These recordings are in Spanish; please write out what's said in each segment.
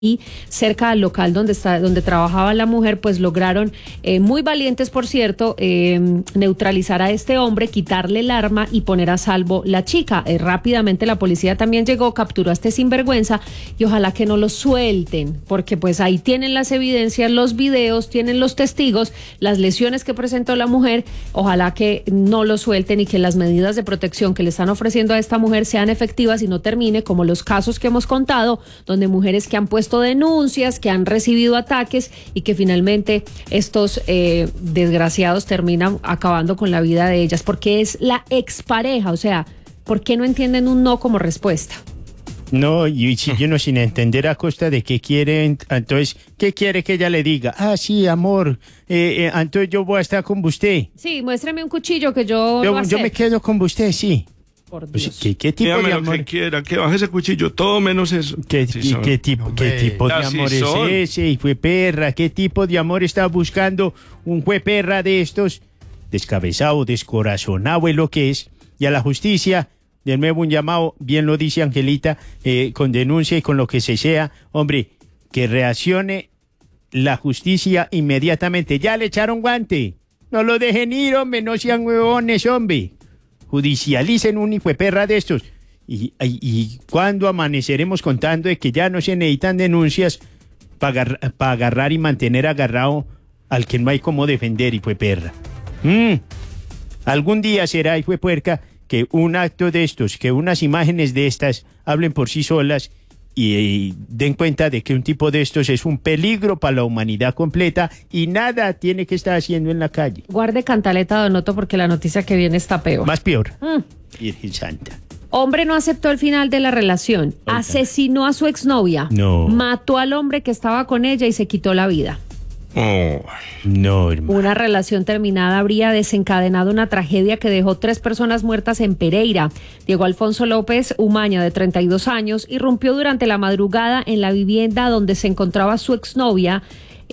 y cerca del local donde trabajaba la mujer, pues lograron, muy valientes por cierto, neutralizar a este hombre, quitarle el arma y poner a salvo la chica. Rápidamente la policía también llegó, capturó a este sinvergüenza y ojalá que no lo suelten, porque pues ahí tienen las evidencias, los videos, tienen los testigos, las lesiones que presentó la mujer. Ojalá que no lo suelten y que las medidas de protección que le están ofreciendo a esta mujer sean efectivas y no termine como los casos que hemos contado, donde mujeres que han puesto denuncias, que han recibido ataques y que finalmente estos desgraciados terminan acabando con la vida de ellas, porque es la expareja. O sea, ¿por qué no entienden un no como respuesta? No, y si yo no sin entender a costa de qué quieren, entonces, ¿qué quiere que ella le diga? Ah, sí, amor, entonces yo voy a estar con usted. Sí, muéstrame un cuchillo que yo me quedo con usted, sí. Por Dios. Pues, ¿qué tipo dígame de lo amor? que quiera, que baje ese cuchillo, todo menos eso. ¿Qué tipo de Así amor son. es ese? Y fue perra, ¿qué tipo de amor está buscando un fue perra de estos? Descabezado, descorazonado es lo que es. Y a la justicia, de nuevo un llamado, bien lo dice Angelita, con denuncia y con lo que se sea. Hombre, que reaccione la justicia inmediatamente. Ya le echaron guante. No lo dejen ir, hombre, no sean huevones, hombre. Judicialicen un hijo de perra de estos. Y cuando amaneceremos contando de que ya no se necesitan denuncias para agarrar y mantener agarrado al que no hay cómo defender, hijo de perra. Algún día será, hijo de puerca, que un acto de estos, que unas imágenes de estas hablen por sí solas y den cuenta de que un tipo de estos es un peligro para la humanidad completa y nada tiene que estar haciendo en la calle. Guarde cantaleta, don Otto, porque la noticia que viene está peor. Más peor. Virgen Santa. Hombre no aceptó el final de la relación. Oiga. Asesinó a su exnovia. No. Mató al hombre que estaba con ella y se quitó la vida. Oh. No, hermano. Una relación terminada habría desencadenado una tragedia que dejó 3 personas muertas en Pereira. Diego Alfonso López Umaña, de 32 años, irrumpió durante la madrugada en la vivienda donde se encontraba su exnovia,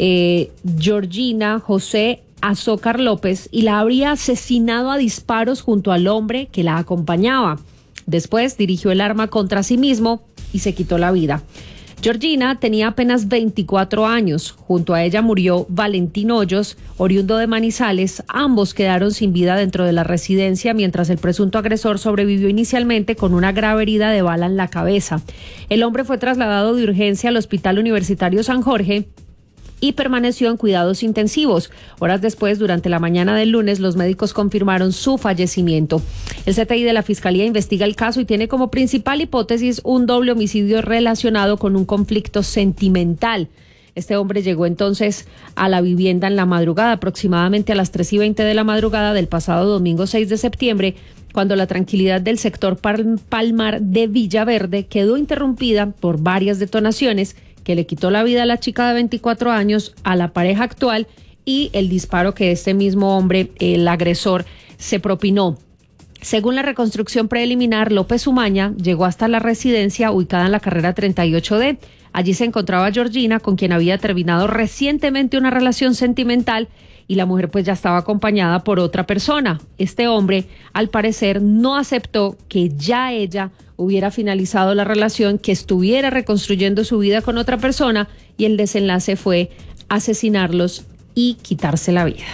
Georgina José Azócar López, y la habría asesinado a disparos junto al hombre que la acompañaba. Después dirigió el arma contra sí mismo y se quitó la vida. Georgina tenía apenas 24 años. Junto a ella murió Valentín Hoyos, oriundo de Manizales. Ambos quedaron sin vida dentro de la residencia, mientras el presunto agresor sobrevivió inicialmente con una grave herida de bala en la cabeza. El hombre fue trasladado de urgencia al Hospital Universitario San Jorge y permaneció en cuidados intensivos. Horas después, durante la mañana del lunes, los médicos confirmaron su fallecimiento. El CTI de la Fiscalía investiga el caso y tiene como principal hipótesis un doble homicidio relacionado con un conflicto sentimental. Este hombre llegó entonces a la vivienda en la madrugada, aproximadamente a las 3:20 de la madrugada del pasado domingo 6 de septiembre, cuando la tranquilidad del sector Palmar de Villaverde quedó interrumpida por varias detonaciones que le quitó la vida a la chica de 24 años, a la pareja actual, y el disparo que este mismo hombre, el agresor, se propinó. Según la reconstrucción preliminar, López Umaña llegó hasta la residencia ubicada en la carrera 38D. Allí se encontraba Georgina, con quien había terminado recientemente una relación sentimental, y la mujer pues ya estaba acompañada por otra persona. Este hombre, al parecer, no aceptó que ya ella hubiera finalizado la relación, que estuviera reconstruyendo su vida con otra persona, y el desenlace fue asesinarlos y quitarse la vida.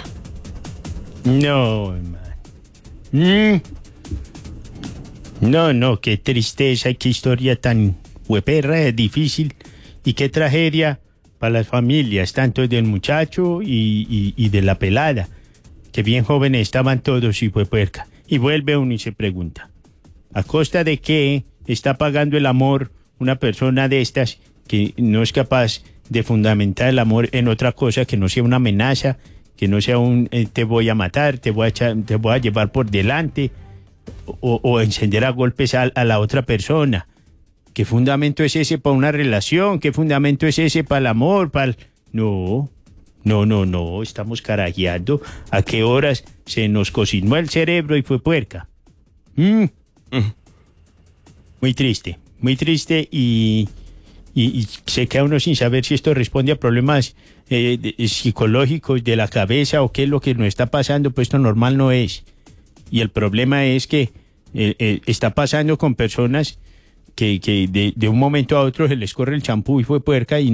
No, hermano. No, qué tristeza y qué historia tan hueperra, difícil, y qué tragedia para las familias, tanto del muchacho y de la pelada, que bien jóvenes estaban todos y fue puerca. Y vuelve uno y se pregunta, ¿a costa de qué está pagando el amor una persona de estas que no es capaz de fundamentar el amor en otra cosa que no sea una amenaza, que no sea un te voy a matar, te voy a llevar por delante o encender a golpes a la otra persona? ¿Qué fundamento es ese para una relación? ¿Qué fundamento es ese para el amor? No, estamos carajeando. ¿A qué horas se nos cocinó el cerebro y fue puerca? Muy triste y se queda uno sin saber si esto responde a problemas psicológicos de la cabeza o qué es lo que nos está pasando, pues esto normal no es. Y el problema es que está pasando con personas que de un momento a otro se les corre el champú y fue puerca y